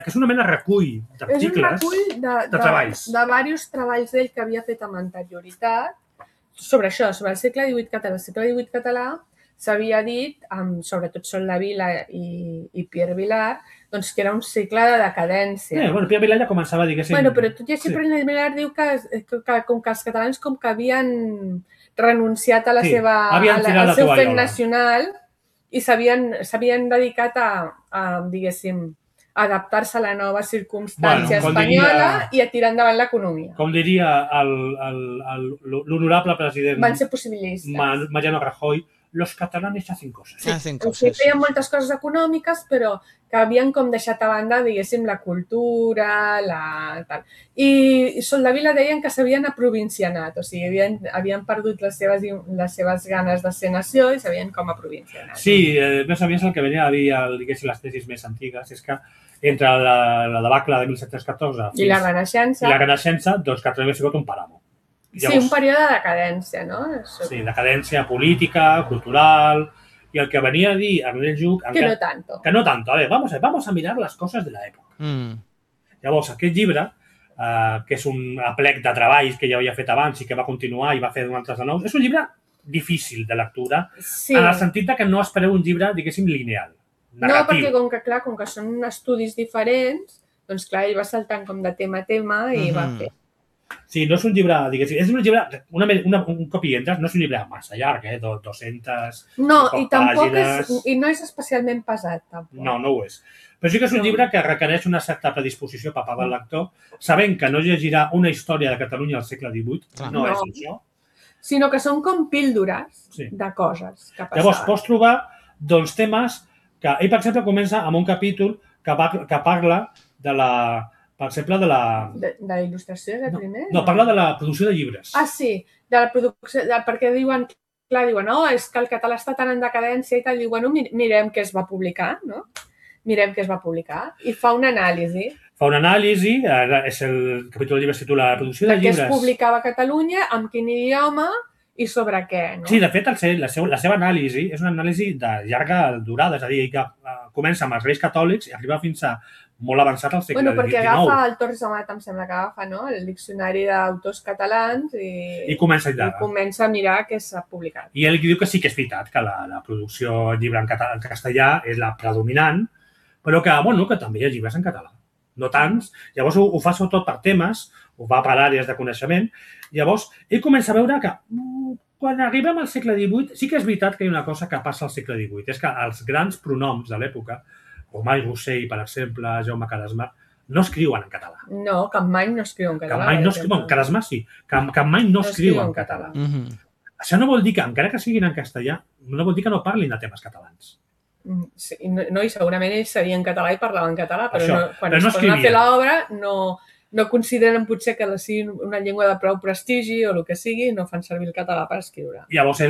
que és una mena recull d'articles, de treballs. De diversos treballs d'ell que havia fet amb anterioritat sobre això, sobre el segle XVIII català. El segle XVIII català s'havia dit, sobretot Soldevila i Pierre Vilar, doncs que era un segle de decadència. Bueno, Pierre Vilar ja començava, diguéssim... Bueno, però tot i així, Pierre Vilar diu que com que els catalans com que havien renunciat a al seu fet nacional i s'havien dedicat a diguéssim, adaptar-se a la nova circumstància espanyola i a tirar endavant l'economia. Com diria l'honorable president van ser possibilistes. Mariano Rajoy, los catalanes hacen cosas. Feien moltes coses econòmiques, però que havien com deixat a banda, diguéssim, la cultura, tal. I Soldevila deien que s'havien aprovincianat, o sigui, havien perdut les seves ganes de ser nació i s'havien com aprovincianat. Sí, més o menys el que venia a dir, diguéssim, les tesis més antigues, és que entre la debacle de 1714 i la Renaixença, doncs Catalunya ha sigut un pàramo. Sí, un període de decadència, no? Sí, decadència política, cultural, y el que venía a dir Ernest Lluch... Que no tanto. Que no tanto. A ver, vamos a mirar las cosas de la época. Llavors, aquest llibre, que és un aplec de treballs que ja havia fet abans i que va continuar i va fer altres de nous, és un llibre difícil de lectura, en el sentit que no espereu un llibre, diguéssim, lineal, narratiu. No, perquè com que són estudis diferents, doncs clar, ell va saltant com de tema a tema i va fer. Sí, no és un llibre, diguéssim, és un llibre, un cop hi entres, no és un llibre massa llarg, 200 no, i tampoc no és especialment pesat, tampoc. No ho és. Però sí que és un llibre que requereix una certa predisposició per part del lector, sabent que no llegirà una història de Catalunya al segle XVIII, no és això. Sinó que són com píldores de coses que passaven. Llavors, pots trobar temes que... Ell, per exemple, comença amb un capítol que parla de la... Per exemple, de la... De la il·lustració, és el primer? No, parla de la producció de llibres. Ah, sí, de la producció, perquè diuen, és que el català està tan en decadència i tal, diuen, mirem què es va publicar, no? Mirem què es va publicar, i fa una anàlisi. Fa una anàlisi, és el capítol del llibre es titula La producció de llibres. De què es publicava a Catalunya, amb quin idioma i sobre què, no? Sí, de fet, la seva anàlisi és una anàlisi de llarga durada, és a dir, que comença amb els Reis Catòlics i arriba fins a molt avançat al segle XIX. Perquè agafa el Torres Amat, em sembla que agafa, no? El diccionari d'autors catalans i comença a mirar què s'ha publicat. I ell diu que sí que és veritat, que la producció en llibre en castellà és la predominant, però que també hi ha llibres en català. No tants. Llavors ho fa sobretot per temes, ho fa per àrees de coneixement. Llavors ell comença a veure que quan arribem al segle XVIII sí que és veritat que hi ha una cosa que passa al segle XVIII, és que els grans pronoms de l'època, Omar Rossell, per exemple, Jaume Cadasmar, no escriuen en català. No, Capmany no escriu en català. Capmany no escriu, Cadasmar sí, Capmany no escriu en català. Això no vol dir que, encara que siguin en castellà, no vol dir que no parlin de temes catalans. Sí, no, i segurament ells sabien català i parlaven català, però quan es posen a fer l'obra no consideren potser que sigui una llengua de prou prestigi o el que sigui, no fan servir el català per escriure. Llavors,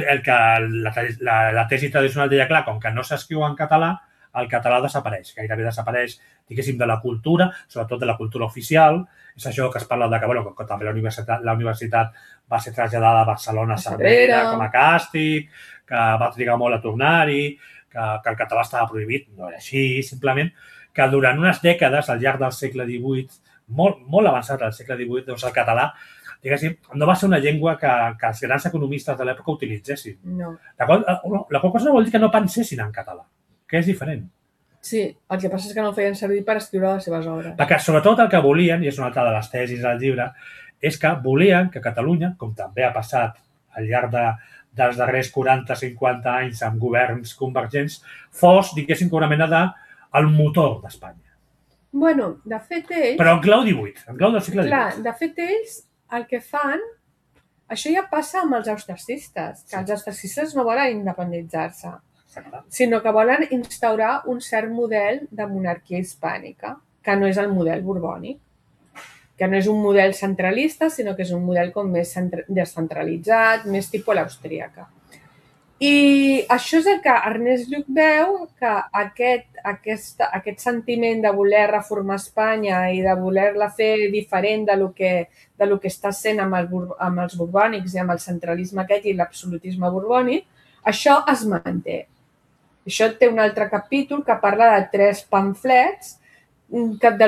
la tesi tradicional deia, clar, com que no s'escriu en català, el català desapareix, gairebé desapareix, diguéssim, de la cultura, sobretot de la cultura oficial. És això que es parla de que també la universitat va ser traslladada a Barcelona, a Cervera, com a càstig, que va trigar molt a tornar-hi, que el català estava prohibit. No era així, simplement que durant unes dècades, al llarg del segle XVIII, molt avançat al segle XVIII, doncs el català, diguéssim, no va ser una llengua que els grans economistes de l'època utilitzessin. No. La qual cosa no vol dir que no pensessin en català, que és diferent. Sí, el que passa és que no ho feien servir per escriure les seves obres. Perquè sobretot el que volien, i és una altra de les tesis del llibre, és que volien que Catalunya, com també ha passat al llarg dels darrers 40-50 anys amb governs convergents, fos, diguéssim, una mena del motor d'Espanya. Bueno, de fet ells... Però en clau XVIII, en clau del segle XVIII. Clar, de fet ells el que fan... Això ja passa amb els austriacistes, que els austriacistes no volen independitzar-se, sinó que volen instaurar un cert model de monarquia hispànica, que no és el model borbònic, que no és un model centralista, sinó que és un model com més descentralitzat, més tipus l'austríaca. I això és el que Ernest Lluch veu, que aquest sentiment de voler reformar Espanya i de voler-la fer diferent de lo que està sent amb els borbònics i amb el centralisme aquest i l'absolutisme borbònic, això es manté. Això té un altre capítol que parla de 3 pamflets que